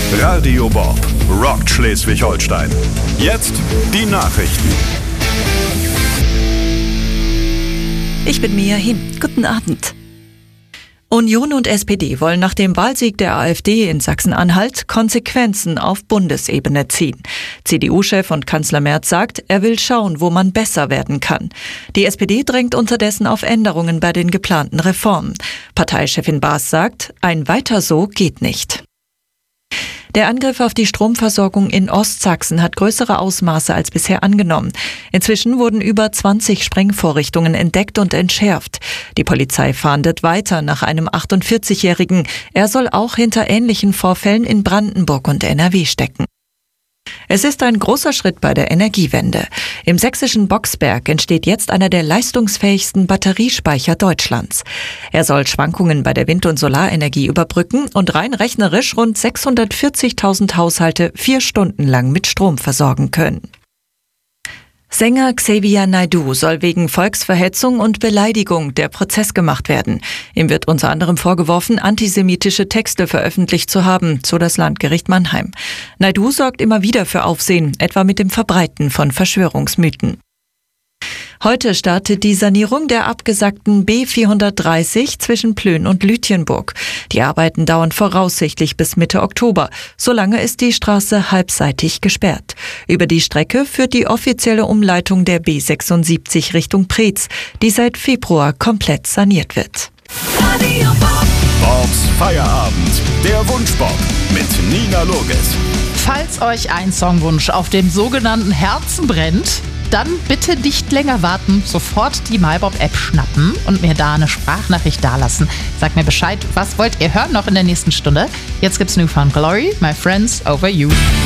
Radio Bob rockt Schleswig-Holstein. Jetzt die Nachrichten. Ich bin Mia Hin. Guten Abend. Union und SPD wollen nach dem Wahlsieg der AfD in Sachsen-Anhalt Konsequenzen auf Bundesebene ziehen. CDU-Chef und Kanzler Merz sagt, er will schauen, wo man besser werden kann. Die SPD drängt unterdessen auf Änderungen bei den geplanten Reformen. Parteichefin Baas sagt, ein Weiter so geht nicht. Der Angriff auf die Stromversorgung in Ostsachsen hat größere Ausmaße als bisher angenommen. Inzwischen wurden über 20 Sprengvorrichtungen entdeckt und entschärft. Die Polizei fahndet weiter nach einem 48-Jährigen. Er soll auch hinter ähnlichen Vorfällen in Brandenburg und NRW stecken. Es ist ein großer Schritt bei der Energiewende. Im sächsischen Boxberg entsteht jetzt einer der leistungsfähigsten Batteriespeicher Deutschlands. Er soll Schwankungen bei der Wind- und Solarenergie überbrücken und rein rechnerisch rund 640.000 Haushalte 4 Stunden lang mit Strom versorgen können. Sänger Xavier Naidoo soll wegen Volksverhetzung und Beleidigung der Prozess gemacht werden. Ihm wird unter anderem vorgeworfen, antisemitische Texte veröffentlicht zu haben, so das Landgericht Mannheim. Naidoo sorgt immer wieder für Aufsehen, etwa mit dem Verbreiten von Verschwörungsmythen. Heute startet die Sanierung der abgesackten B430 zwischen Plön und Lütjenburg. Die Arbeiten dauern voraussichtlich bis Mitte Oktober. Solange ist die Straße halbseitig gesperrt. Über die Strecke führt die offizielle Umleitung der B76 Richtung Preetz, die seit Februar komplett saniert wird. Bobs Feierabend, der Wunschbob mit Nina Loges. Falls euch ein Songwunsch auf dem sogenannten Herzen brennt, dann bitte nicht länger warten, sofort die MyBob-App schnappen und mir da eine Sprachnachricht dalassen. Sagt mir Bescheid, was wollt ihr hören noch in der nächsten Stunde? Jetzt gibt's New Found Glory, My Friends Over You.